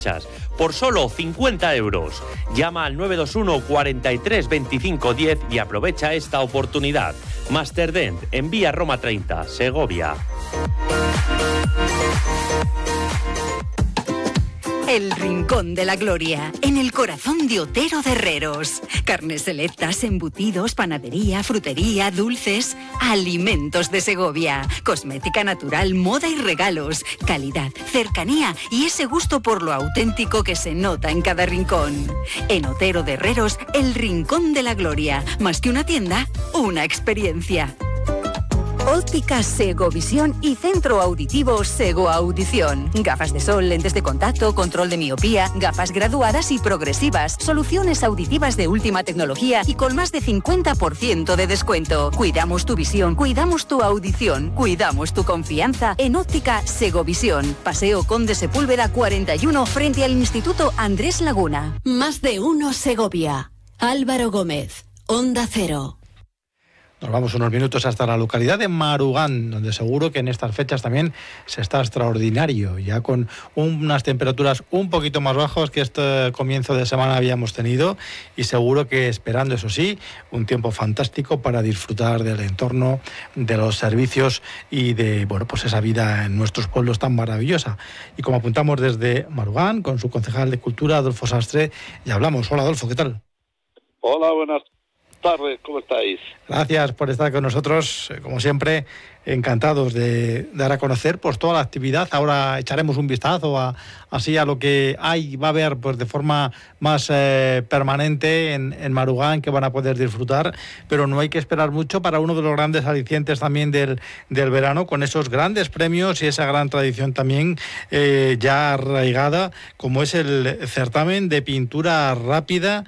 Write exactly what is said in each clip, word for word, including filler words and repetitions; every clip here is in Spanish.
por solo cincuenta euros. Llama al nueve dos uno cuarenta y tres veinticinco diez y aprovecha esta oportunidad. Masterdent, en Vía Roma treinta, Segovia. El Rincón de la Gloria, en el corazón de Otero de Herreros. Carnes selectas, embutidos, panadería, frutería, dulces, alimentos de Segovia, cosmética natural, moda y regalos, calidad, cercanía y ese gusto por lo auténtico que se nota en cada rincón. En Otero de Herreros, el Rincón de la Gloria. Más que una tienda, una experiencia. Óptica Segovisión y Centro Auditivo Sego Audición. Gafas de sol, lentes de contacto, control de miopía, gafas graduadas y progresivas, soluciones auditivas de última tecnología y con más de cincuenta por ciento de descuento. Cuidamos tu visión, cuidamos tu audición, cuidamos tu confianza en Óptica Segovisión. Paseo Conde Sepúlveda cuarenta y uno frente al Instituto Andrés Laguna. Más de uno Segovia. Álvaro Gómez, Onda Cero. Nos vamos unos minutos hasta la localidad de Marugán, donde seguro que en estas fechas también se está extraordinario, ya con unas temperaturas un poquito más bajas que este comienzo de semana habíamos tenido, y seguro que esperando, eso sí, un tiempo fantástico para disfrutar del entorno, de los servicios y de, bueno, pues esa vida en nuestros pueblos tan maravillosa. Y como apuntamos desde Marugán, con su concejal de Cultura, Adolfo Sastre, y hablamos. Hola, Adolfo, ¿qué tal? Hola, buenas tardes, ¿cómo estáis? Gracias por estar con nosotros, como siempre, encantados de dar a conocer pues toda la actividad. Ahora echaremos un vistazo a, así a lo que hay, va a haber pues de forma más eh, permanente en, en Marugán, que van a poder disfrutar, pero no hay que esperar mucho para uno de los grandes alicientes también del, del verano, con esos grandes premios y esa gran tradición también eh, ya arraigada, como es el certamen de pintura rápida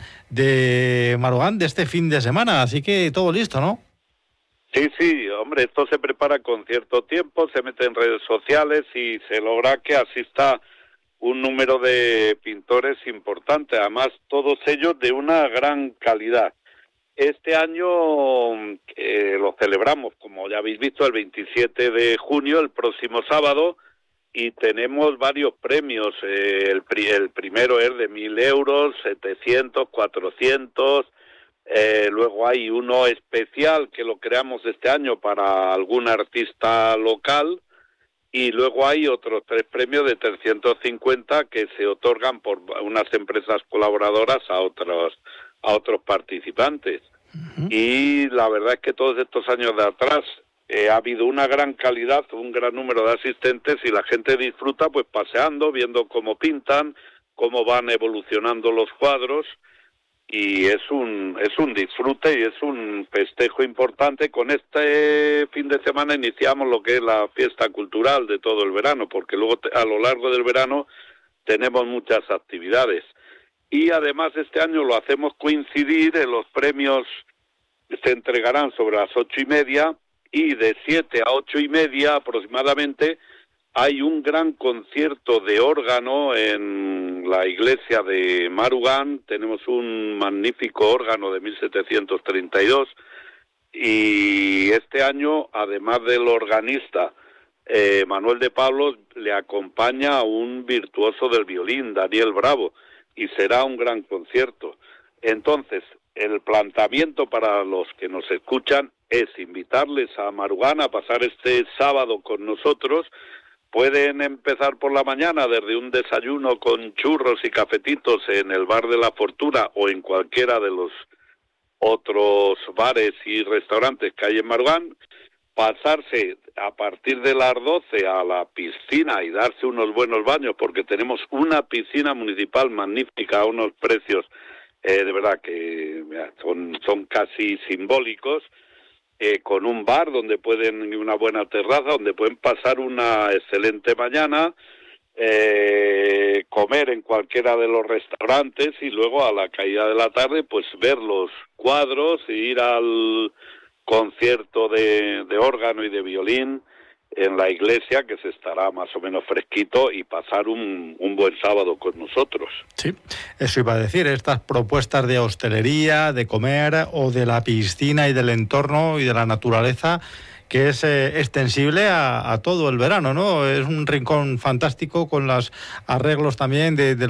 de Marugán de este fin de semana. Así que todo listo, ¿no? Sí, sí, hombre, esto se prepara con cierto tiempo, se mete en redes sociales y se logra que asista un número de pintores importante, además todos ellos de una gran calidad. Este año eh, lo celebramos, como ya habéis visto, el veintisiete de junio, el próximo sábado, y tenemos varios premios. Eh, el, pri- el primero es de mil euros, setecientos, cuatrocientos... Eh, luego hay uno especial que lo creamos este año para algún artista local, y luego hay otros tres premios de trescientos cincuenta que se otorgan por unas empresas colaboradoras a otros a otros participantes. Uh-huh. Y la verdad es que todos estos años de atrás eh, ha habido una gran calidad, un gran número de asistentes, y la gente disfruta pues paseando, viendo cómo pintan, cómo van evolucionando los cuadros. Y es un es un disfrute y es un festejo importante. Con este fin de semana iniciamos lo que es la fiesta cultural de todo el verano, porque luego a lo largo del verano tenemos muchas actividades. Y además este año lo hacemos coincidir, en los premios se entregarán sobre las ocho y media, y de siete a ocho y media aproximadamente hay un gran concierto de órgano en la iglesia de Marugán. Tenemos un magnífico órgano de mil setecientos treinta y dos, y este año, además del organista eh, Manuel de Pablos, le acompaña un virtuoso del violín, Daniel Bravo, y será un gran concierto. Entonces, el planteamiento para los que nos escuchan es invitarles a Marugán a pasar este sábado con nosotros. Pueden empezar por la mañana desde un desayuno con churros y cafetitos en el Bar de la Fortuna o en cualquiera de los otros bares y restaurantes que hay en Marugán, pasarse a partir de las doce a la piscina y darse unos buenos baños, porque tenemos una piscina municipal magnífica a unos precios eh, de verdad que mira, son, son casi simbólicos. Eh, con un bar donde pueden, una buena terraza, donde pueden pasar una excelente mañana, eh, comer en cualquiera de los restaurantes, y luego a la caída de la tarde pues ver los cuadros e ir al concierto de, de órgano y de violín en la iglesia, que se estará más o menos fresquito, y pasar un, un buen sábado con nosotros. Sí, eso iba a decir, estas propuestas de hostelería, de comer o de la piscina y del entorno y de la naturaleza, que es eh, extensible a, a todo el verano, ¿no? Es un rincón fantástico con los arreglos también de, de